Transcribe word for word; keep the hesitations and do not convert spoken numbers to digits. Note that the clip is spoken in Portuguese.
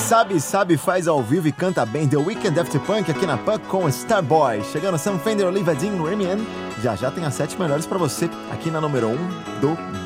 sabe, sabe, faz ao vivo e canta bem The Weeknd Daft Punk aqui na P U C com Starboy. Chegando Sam Fender, Olivia Dean, Remian. Já já tem as sete melhores pra você aqui na número um do